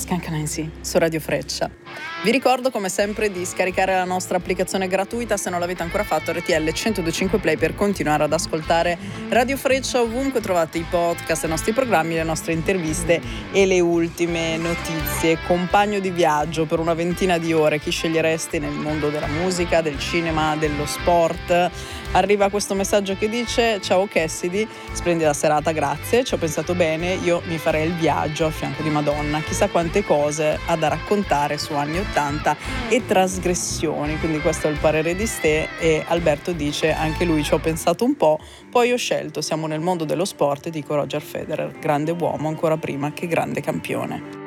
Skunk Nancy su Radio Freccia. Vi ricordo come sempre di scaricare la nostra applicazione gratuita se non l'avete ancora fatto, RTL 102.5 Play, per continuare ad ascoltare Radio Freccia ovunque trovate i podcast, i nostri programmi, le nostre interviste e le ultime notizie. Compagno di viaggio per una ventina di ore, chi sceglieresti nel mondo della musica, del cinema, dello sport? Arriva questo messaggio che dice: ciao Cassidy, splendida serata, grazie, ci ho pensato bene, io mi farei il viaggio a fianco di Madonna, chissà quante cose ha da raccontare su anni 80 e trasgressioni. Quindi questo è il parere di Ste. E Alberto dice: anche lui ci ho pensato un po', poi ho scelto Siamo nel mondo dello sport e dico Roger Federer, grande uomo ancora prima che grande campione.